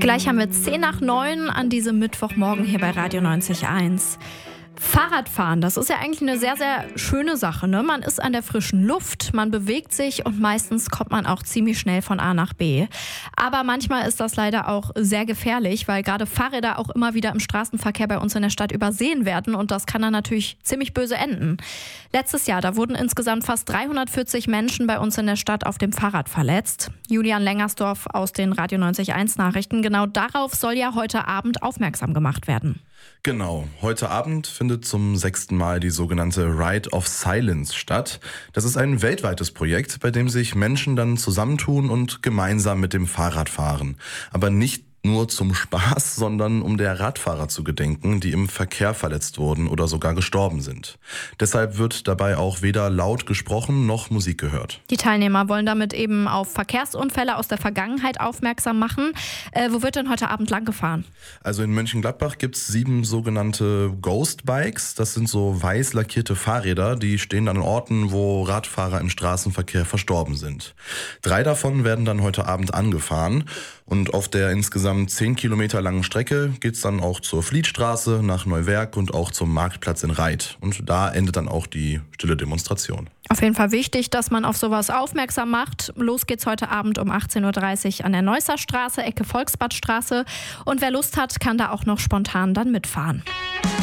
Gleich haben wir 10:09 an diesem Mittwochmorgen hier bei Radio 90.1. Fahrradfahren, das ist ja eigentlich eine sehr, sehr schöne Sache, ne? Man ist an der frischen Luft, man bewegt sich und meistens kommt man auch ziemlich schnell von A nach B. Aber manchmal ist das leider auch sehr gefährlich, weil gerade Fahrräder auch immer wieder im Straßenverkehr bei uns in der Stadt übersehen werden und das kann dann natürlich ziemlich böse enden. Letztes Jahr, da wurden insgesamt fast 340 Menschen bei uns in der Stadt auf dem Fahrrad verletzt. Julian Lengersdorf aus den Radio 90.1 Nachrichten. Genau darauf soll ja heute Abend aufmerksam gemacht werden. Genau, heute Abend findet zum 6. Mal die sogenannte Ride of Silence statt. Das ist ein weltweites Projekt, bei dem sich Menschen dann zusammentun und gemeinsam mit dem Fahrrad fahren. Aber nicht nur zum Spaß, sondern um der Radfahrer zu gedenken, die im Verkehr verletzt wurden oder sogar gestorben sind. Deshalb wird dabei auch weder laut gesprochen noch Musik gehört. Die Teilnehmer wollen damit eben auf Verkehrsunfälle aus der Vergangenheit aufmerksam machen. Wo wird denn heute Abend lang gefahren? Also in Mönchengladbach gibt es 7 sogenannte Ghost Bikes. Das sind so weiß lackierte Fahrräder, die stehen an Orten, wo Radfahrer im Straßenverkehr verstorben sind. 3 davon werden dann heute Abend angefahren. Und auf der insgesamt 10 Kilometer langen Strecke geht's dann auch zur Flietstraße, nach Neuwerk und auch zum Marktplatz in Reit. Und da endet dann auch die stille Demonstration. Auf jeden Fall wichtig, dass man auf sowas aufmerksam macht. Los geht's heute Abend um 18:30 Uhr an der Neusser Straße, Ecke Volksbadstraße. Und wer Lust hat, kann da auch noch spontan dann mitfahren.